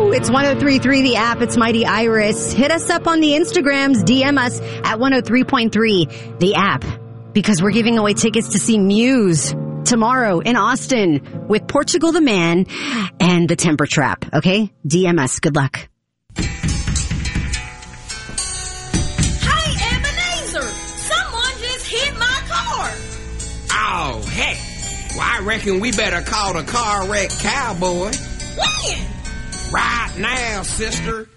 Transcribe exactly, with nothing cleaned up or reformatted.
It's one oh three point three The App. It's Mighty Iris. Hit us up on the Instagrams. D M us at one oh three point three The App. Because we're giving away tickets to see Muse tomorrow in Austin with Portugal the Man and the Temper Trap. Okay? D M us. Good luck. Hey, Ebenezer! Someone just hit my car! Oh, heck. Well, I reckon we better call the car wreck cowboy. When? Right now, sister.